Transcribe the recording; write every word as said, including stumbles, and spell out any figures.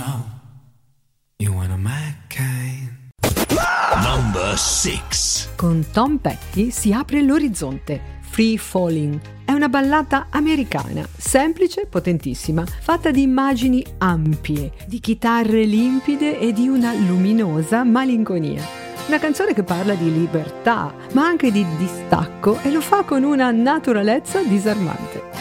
know you wanna my kind. Number six. Con Tom Petty si apre l'orizzonte. Free Falling è una ballata americana, semplice, potentissima, fatta di immagini ampie, di chitarre limpide e di una luminosa malinconia. Una canzone che parla di libertà, ma anche di distacco, e lo fa con una naturalezza disarmante.